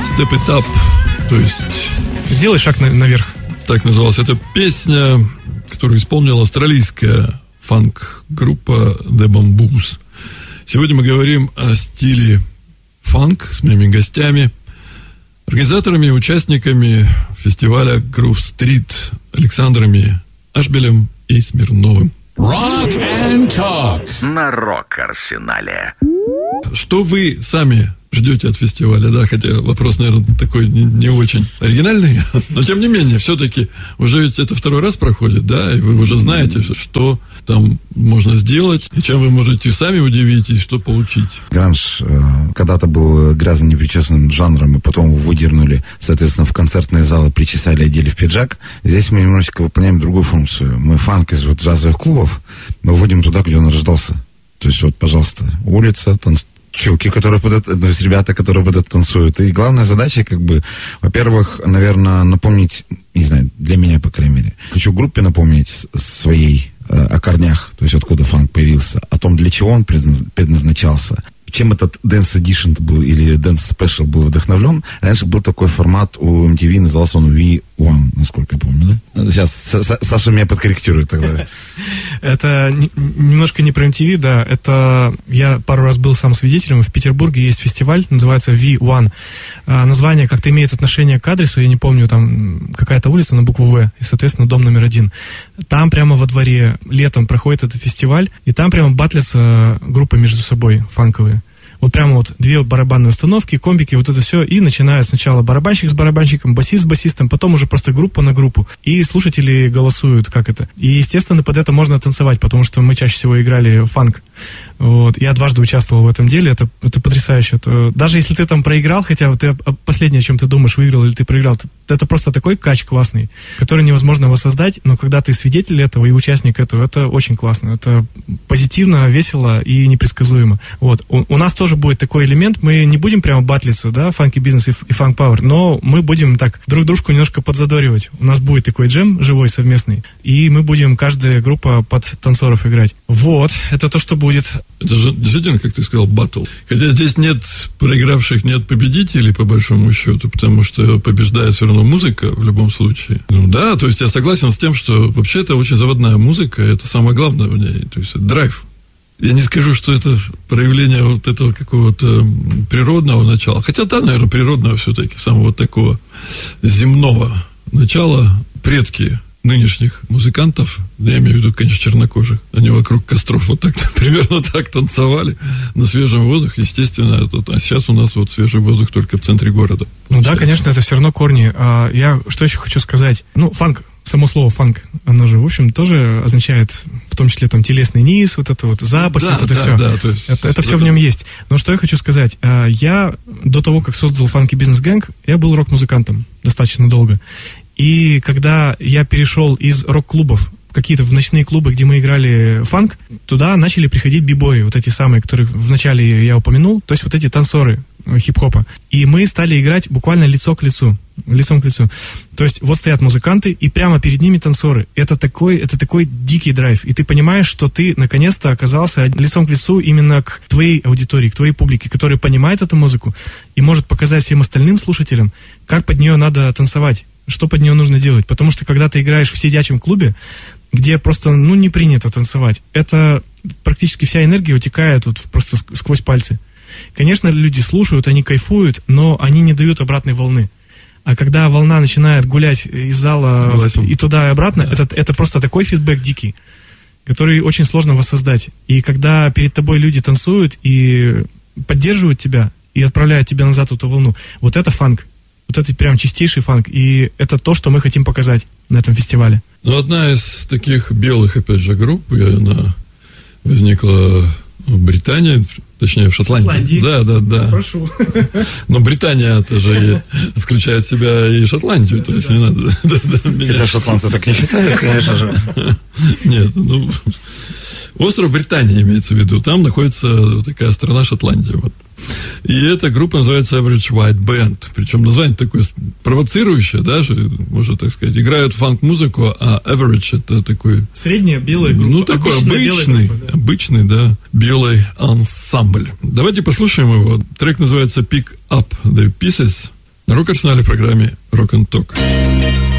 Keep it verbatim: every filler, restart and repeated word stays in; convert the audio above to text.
Step It Up, то есть... Сделай шаг на- наверх. Так называлась эта песня, которую исполнила австралийская фанк-группа The Bamboos. Сегодня мы говорим о стиле фанк с моими гостями, организаторами и участниками фестиваля Groove Street Александрами Ашбелем и Смирновым. Rock and Talk на Рок-Арсенале. Что вы сами ждете от фестиваля? Да, хотя вопрос, наверное, такой не, не очень оригинальный, но тем не менее, все-таки уже ведь это второй раз проходит, да, и вы уже знаете, что там можно сделать, и чем вы можете сами удивить, и что получить. Гранж э, когда-то был грязно непричесанным жанром, и потом его выдернули, соответственно, в концертные залы причесали, одели в пиджак. Здесь мы немножечко выполняем другую функцию. Мы фанк из вот джазовых клубов, мы вводим туда, где он рождался. То есть вот, пожалуйста, улица, танц... чуки, которые под это, то есть ребята, которые под это танцуют. И главная задача, как бы, во-первых, наверное, напомнить, не знаю, для меня, по крайней мере, хочу группе напомнить своей э, о корнях, то есть откуда фанк появился, о том, для чего он предназначался. Чем этот Dance Edition был или Dance Special был вдохновлен. Раньше был такой формат у эм ти ви, назывался он ви один, насколько я помню, да? Сейчас Саша меня подкорректирует тогда. Это немножко не про эм ти ви, да. Это я пару раз был сам свидетелем. В Петербурге есть фестиваль, называется ви один. Название как-то имеет отношение к адресу, я не помню, там какая-то улица на букву В, и, соответственно, дом номер один. Там прямо во дворе летом проходит этот фестиваль, и там прямо батлятся группы между собой фанковые. Вот прямо вот две барабанные установки, комбики, вот это все, и начинают сначала барабанщик с барабанщиком, басист с басистом, потом уже просто группа на группу. И слушатели голосуют, как это. И, естественно, под это можно танцевать, потому что мы чаще всего играли фанк. Вот. Я дважды участвовал в этом деле, это, это потрясающе. Это, даже если ты там проиграл, хотя ты, последнее, о чем ты думаешь, выиграл или ты проиграл, это просто такой кач классный, который невозможно воссоздать, но когда ты свидетель этого и участник этого, это очень классно. Это позитивно, весело и непредсказуемо. Вот. У, у нас тоже будет такой элемент, мы не будем прямо батлиться, да, фанки бизнес и, и фанк пауэр, но мы будем так друг дружку немножко подзадоривать. У нас будет такой джем живой, совместный, и мы будем, каждая группа под танцоров играть. Вот, это то, что будет. Это же действительно, как ты сказал, баттл. Хотя здесь нет проигравших, нет победителей, по большому счету, потому что побеждает все равно музыка в любом случае. Ну да, то есть я согласен с тем, что вообще это очень заводная музыка, это самое главное в ней, то есть это драйв. Я не скажу, что это проявление вот этого какого-то природного начала, хотя да, наверное, природного все-таки, самого такого земного начала. Предки нынешних музыкантов, я имею в виду, конечно, чернокожих, они вокруг костров вот так, примерно так танцевали на свежем воздухе, естественно, это, а сейчас у нас вот свежий воздух только в центре города. Ну да, конечно, это все равно корни. А я что еще хочу сказать? Ну, фанк, само слово фанк, оно же, в общем, тоже означает, в том числе, там, телесный низ, вот это вот, запахи, да, вот это да, все. Да, то есть, это это все в нем есть. Но что я хочу сказать? Я до того, как создал Funky Business Gang, я был рок-музыкантом достаточно долго. И когда я перешел из рок-клубов какие-то в ночные клубы, где мы играли фанк, туда начали приходить бибои, вот эти самые, которых вначале я упомянул, то есть вот эти танцоры хип-хопа. И мы стали играть буквально лицо к лицу, лицом к лицу. То есть вот стоят музыканты, и прямо перед ними танцоры. Это такой, это такой дикий драйв. И ты понимаешь, что ты наконец-то оказался лицом к лицу именно к твоей аудитории, к твоей публике, которая понимает эту музыку и может показать всем остальным слушателям, как под нее надо танцевать, что под нее нужно делать. Потому что когда ты играешь в сидячем клубе, где просто, ну, не принято танцевать, это практически вся энергия утекает вот просто сквозь пальцы. Конечно, люди слушают, они кайфуют, но они не дают обратной волны. А когда волна начинает гулять из зала Согласен. И туда и обратно, да. это, это просто такой фидбэк дикий, который очень сложно воссоздать. И когда перед тобой люди танцуют и поддерживают тебя, и отправляют тебя назад в эту волну, вот это фанк. Вот это прям чистейший фанк. И это то, что мы хотим показать на этом фестивале. Ну, одна из таких белых, опять же, групп, она возникла в Британии, точнее, в Шотландии. Шотландии? Да, да, да. Прошу. Но Британия, это же включает в себя и Шотландию, то есть не надо... Хотя шотландцы так не считают, конечно же. Нет, ну... Остров Британия имеется в виду. Там находится такая страна Шотландия. Вот. И эта группа называется Average White Band. Причем название такое провоцирующее, даже, можно так сказать. Играют фанк-музыку, а Average это такой... Средняя белая группа. Ну, такой обычный, группа, да. обычный, да, белый ансамбль. Давайте послушаем его. Трек называется Pick Up The Pieces. На Рок-Арсенале в программе Rock and Talk.